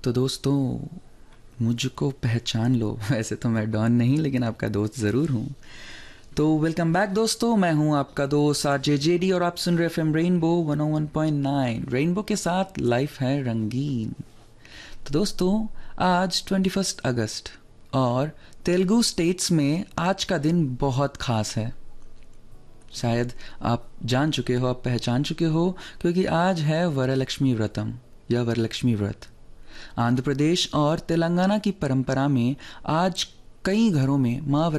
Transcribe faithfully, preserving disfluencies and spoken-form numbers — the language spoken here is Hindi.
तो दोस्तों, मुझको पहचान लो। वैसे तो मैं डॉन नहीं, लेकिन आपका दोस्त ज़रूर हूँ। तो वेलकम बैक दोस्तों, मैं हूँ आपका दोस्त आरजे जेडी और आप सुन रहे एफएम रेनबो वन ओ वन पॉइंट नाइन। रेनबो के साथ लाइफ है रंगीन। तो दोस्तों, आज ट्वेंटी फर्स्ट अगस्त और तेलुगु स्टेट्स में आज का दिन बहुत खास है। शायद आप जान चुके हो, आप पहचान चुके हो, क्योंकि आज है वरलक्ष्मी व्रतम या वरलक्ष्मी व्रत। आंध्र प्रदेश और तेलंगाना की परंपरा में आज कई घरों में माँ